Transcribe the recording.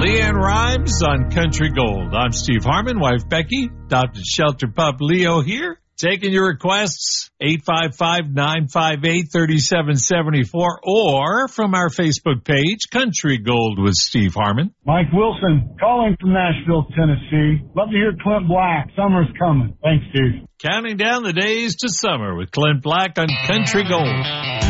Leanne Rhymes on Country Gold. I'm Steve Harmon, wife Becky, adopted shelter pup Leo here. Taking your requests, 855-958-3774, or from our Facebook page, Country Gold with Steve Harmon. Mike Wilson, calling from Nashville, Tennessee. Love to hear Clint Black. Summer's coming. Thanks, Steve. Counting down the days to summer with Clint Black on Country Gold.